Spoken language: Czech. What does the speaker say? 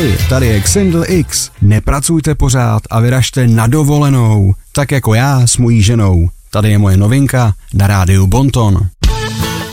Ahoj, tady je Xindl X. Nepracujte pořád a vyražte na dovolenou, tak jako já s mojí ženou. Tady je moje novinka na rádiu Bonton.